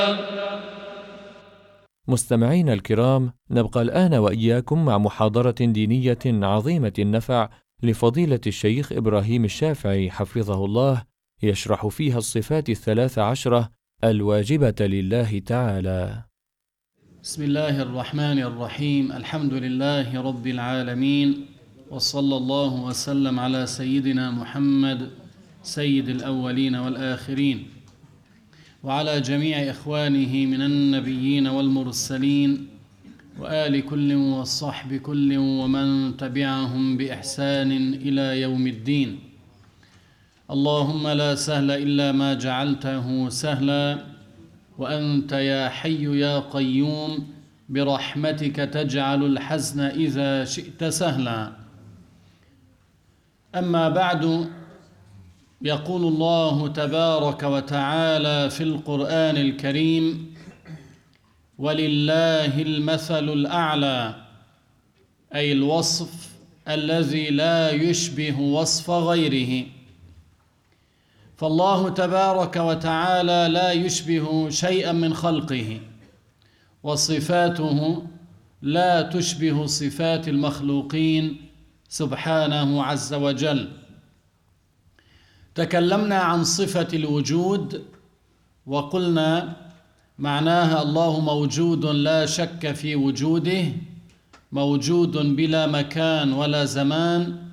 مستمعينا الكرام، نبقى الآن وإياكم مع محاضرة دينية عظيمة النفع لفضيلة الشيخ إبراهيم الشافعي حفظه الله، يشرح فيها الصفات 13 الواجبة لله تعالى. بسم الله الرحمن الرحيم. الحمد لله رب العالمين، وصلى الله وسلم على سيدنا محمد سيد الأولين والآخرين، وعلى جميع إخوانه من النبيين والمرسلين، وآل كل والصحب كل ومن تبعهم بإحسان إلى يوم الدين. اللهم لا سهل إلا ما جعلته سهلا، وأنت يا حي يا قيوم برحمتك تجعل الحزن إذا شئت سهلا. أما بعد، يقول الله تبارك وتعالى في القرآن الكريم: ولله المثل الأعلى، أي الوصف الذي لا يشبه وصف غيره. فالله تبارك وتعالى لا يشبه شيئا من خلقه، وصفاته لا تشبه صفات المخلوقين سبحانه عز وجل. تكلمنا عن صفة الوجود وقلنا معناها الله موجود لا شك في وجوده، موجود بلا مكان ولا زمان،